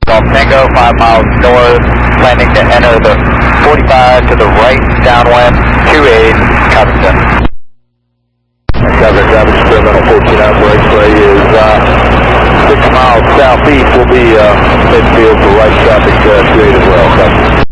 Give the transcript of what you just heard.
Golf Tango, 5 miles north, planning to enter the 45 to the right, downwind, 28, Covington. Covington, experimental 14 out for X-ray is 6 miles southeast. Will be midfield for right traffic 28 as well.